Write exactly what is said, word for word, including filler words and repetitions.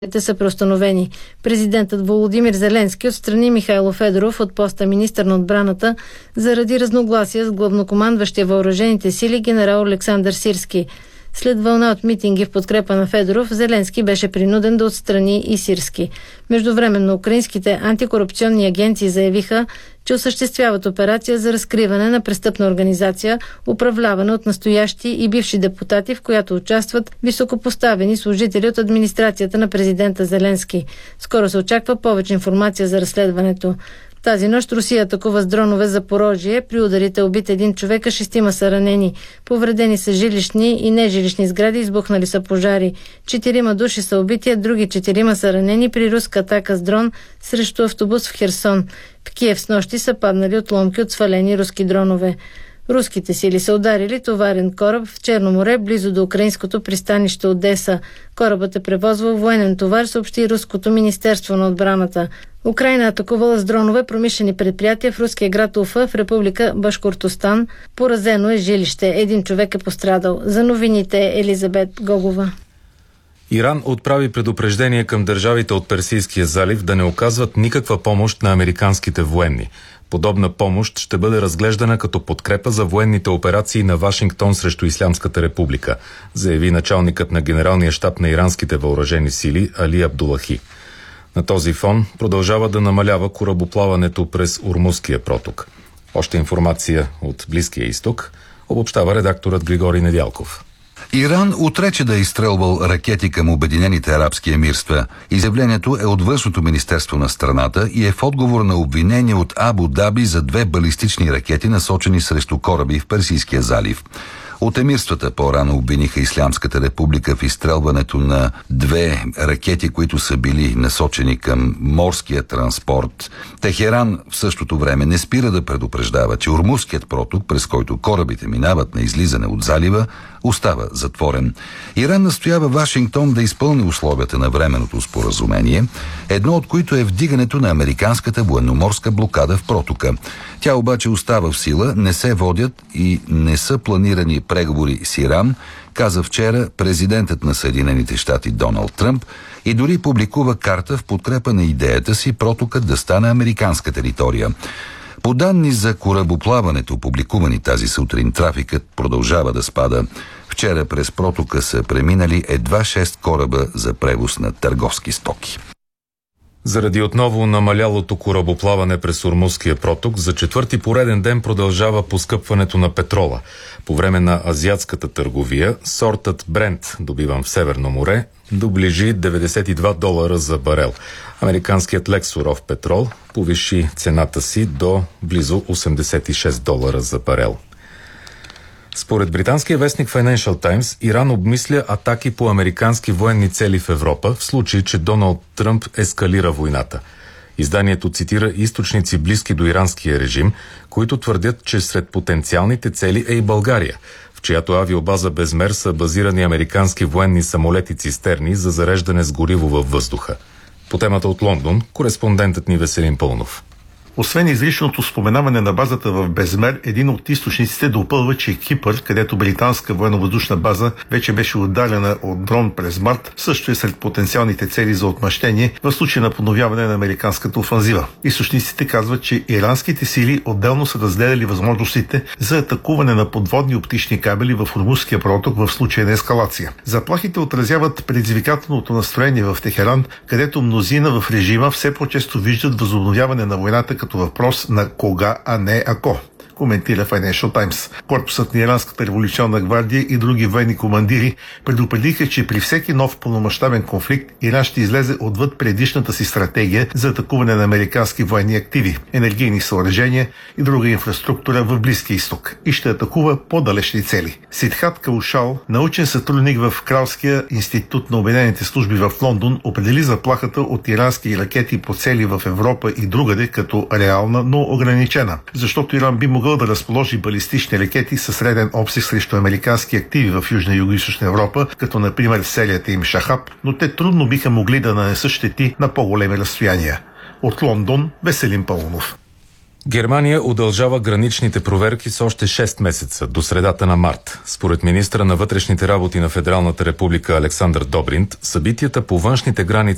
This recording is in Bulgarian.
Те са преустановени. Президентът Володимир Зеленски отстрани Михайло Федоров от поста министър на отбраната заради разногласия с главнокомандващия въоръжените сили генерал Александър Сирски. След вълна от митинги в подкрепа на Федоров, Зеленски беше принуден да отстрани и Сирски. Междувременно украинските антикорупционни агенции заявиха, че осъществяват операция за разкриване на престъпна организация, управлявана от настоящи и бивши депутати, в която участват високопоставени служители от администрацията на президента Зеленски. Скоро се очаква повече информация за разследването. Тази нощ Русия атакува с дронове Запорожие. При ударите убит един човек, а шестима са ранени. Повредени са жилищни и нежилищни сгради, избухнали са пожари. Четирима души са убити, а други четирима са ранени при руска атака с дрон срещу автобус в Херсон. В Киев с нощи са паднали отломки от свалени руски дронове. Руските сили са ударили товарен кораб в Черно море, близо до украинското пристанище Одеса. Корабът е превозвал военен товар, съобщи Руското министерство на отбраната. Украйна атакувала с дронове промишлени предприятия в руския град Уфа в република Башкортостан. Поразено е жилище. Един човек е пострадал. За новините Елизабет Гогова. Иран отправи предупреждение към държавите от Персийския залив да не оказват никаква помощ на американските военни. Подобна помощ ще бъде разглеждана като подкрепа за военните операции на Вашингтон срещу Ислямската република, заяви началникът на генералния щаб на иранските въоръжени сили Али Абдулахи. На този фон продължава да намалява корабоплаването през Ормузския проток. Още информация от Близкия изток обобщава редакторът Григорий Недялков. Иран отрече да е изстрелвал ракети към Обединените арабски емирства. Изявлението е от Външното министерство на страната и е в отговор на обвинение от Абу Даби за две балистични ракети, насочени срещу кораби в Персийския залив. От емирствата по-рано обвиниха Ислямската република в изстрелването на две ракети, които са били насочени към морския транспорт. Техеран в същото време не спира да предупреждава, че Ормузският проток, през който корабите минават на излизане от залива, остава затворен. Иран настоява Вашингтон да изпълни условията на временното споразумение, едно от които е вдигането на американската военноморска блокада в протока. Тя обаче остава в сила, не се водят и не са планирани преговори с Иран, каза вчера президентът на Съединените щати Доналд Тръмп и дори публикува карта в подкрепа на идеята си протокът да стане американска територия. По данни за корабоплаването, публикувани тази сутрин, трафикът продължава да спада. Вчера през протока са преминали едва шест кораба за превоз на търговски стоки. Заради отново намалялото корабоплаване през Ормузския проток, за четвърти пореден ден продължава поскъпването на петрола. По време на азиатската търговия, сортът Брент, добиван в Северно море, доближи деветдесет и два долара за барел. Американският лек суров петрол повиши цената си до близо осемдесет и шест долара за барел. Според британския вестник Financial Times, Иран обмисля атаки по американски военни цели в Европа, в случай, че Доналд Тръмп ескалира войната. Изданието цитира източници близки до иранския режим, които твърдят, че сред потенциалните цели е и България, в чиято авиобаза Безмер са базирани американски военни самолети-цистерни за зареждане с гориво във въздуха. По темата от Лондон, кореспондентът ни Веселин Пълнов. Освен изричното споменаване на базата в Безмер, един от източниците допълва, че Кипър, където британска военновъздушна база вече беше ударена от дрон през март, също е сред потенциалните цели за отмъщение в случай на подновяване на американската офанзива. Източниците казват, че иранските сили отделно са разгледали възможностите за атакуване на подводни оптични кабели в Ормузския проток в случай на ескалация. Заплахите отразяват предизвикателното настроение в Техеран, където мнозина в режима все по-често виждат възобновяване на войната като въпрос на кога, а не ако, коментира Financial Times. Корпусът на Иранската революционна гвардия и други военни командири предупредиха, че при всеки нов пълномащабен конфликт Иран ще излезе отвъд предишната си стратегия за атакуване на американски военни активи, енергийни съоръжения и друга инфраструктура в Близкия изток и ще атакува по-далечни цели. Сидхат Каушал, научен сътрудник в Кралския институт на Обединените служби в Лондон, определи заплахата от ирански ракети по цели в Европа и другаде като реална, но ограничена, защото Иран би могъл да разположи балистични ракети със среден обсег срещу американски активи в Южна и Югоизточна Европа, като например серията им Шахаб, но те трудно биха могли да нанесат щети на по-големи разстояния. От Лондон, Веселин Пълнов. Германия удължава граничните проверки с още шест месеца, до средата на март. Според министра на вътрешните работи на Федералната република Александър Добринт, събитията по външните граници